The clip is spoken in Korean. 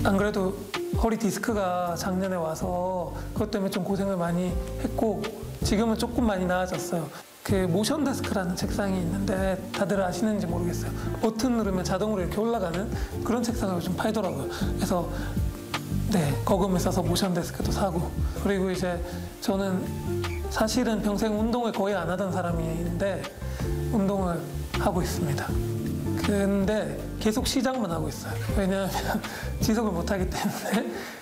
안 그래도 허리 디스크가 작년에 와서 그것 때문에 좀 고생을 많이 했고 지금은 조금 많이 나아졌어요. 그 모션 데스크라는 책상이 있는데 다들 아시는지 모르겠어요. 버튼 누르면 자동으로 이렇게 올라가는 그런 책상을 요즘 팔더라고요. 그래서 네, 거금을 써서 모션 데스크도 사고, 그리고 이제 저는 사실은 평생 운동을 거의 안 하던 사람인데 운동을 하고 있습니다. 근데 계속 시작만 하고 있어요. 왜냐하면 지속을 못 하기 때문에